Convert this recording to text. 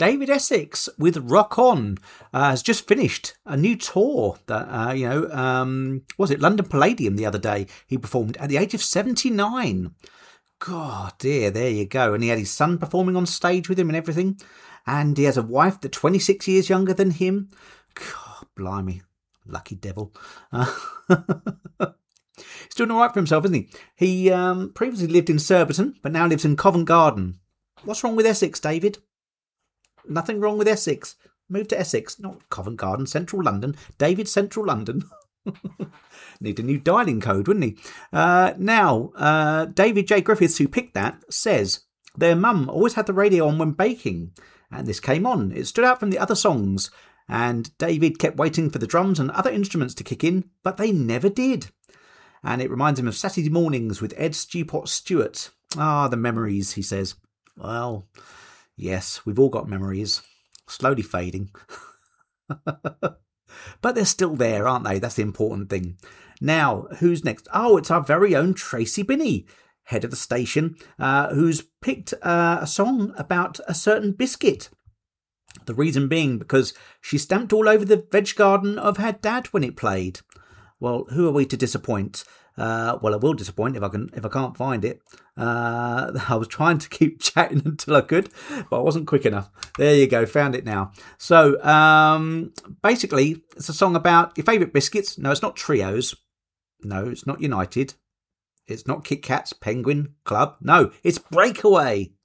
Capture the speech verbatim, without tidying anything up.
David Essex with Rock On uh, has just finished a new tour that, uh, you know, um, was it London Palladium the other day? He performed at the age of seventy-nine. God, dear, there you go. And he had his son performing on stage with him and everything. And he has a wife that's twenty-six years younger than him. God, blimey. Lucky devil. Uh, he's doing all right for himself, isn't he? He um, previously lived in Surbiton, but now lives in Covent Garden. What's wrong with Essex, David? Nothing wrong with Essex. Move to Essex, not Covent Garden, Central London. David, Central London. Need a new dialing code, wouldn't he? Uh, now, uh, David J. Griffiths, who picked that, says their mum always had the radio on when baking, and this came on. It stood out from the other songs, and David kept waiting for the drums and other instruments to kick in, but they never did. And it reminds him of Saturday mornings with Ed Stewpot Stewart. Ah, the memories, he says. Well, yes, we've all got memories. Slowly fading. But they're still there, aren't they? That's the important thing. Now, who's next? Oh, it's our very own Tracy Binney, head of the station, uh, who's picked uh, a song about a certain biscuit. The reason being because she stamped all over the veg garden of her dad when it played. Well, who are we to disappoint? Uh, well, I will disappoint if I can if I can't find it. Uh, I was trying to keep chatting until I could, but I wasn't quick enough. There you go, found it now. So um, basically, it's a song about your favourite biscuits. No, it's not Trios. No, it's not United. It's not Kit Kat's Penguin Club. No, it's Breakaway.